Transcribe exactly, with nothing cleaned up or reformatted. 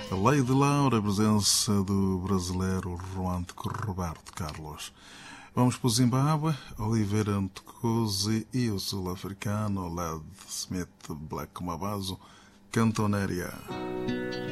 A Lei de Laura, a presença do brasileiro romântico Roberto Carlos. Vamos para o Zimbábue, Oliveira Ntukuzi e o sul-africano Led Smith Black Mabazo, Cantonéria.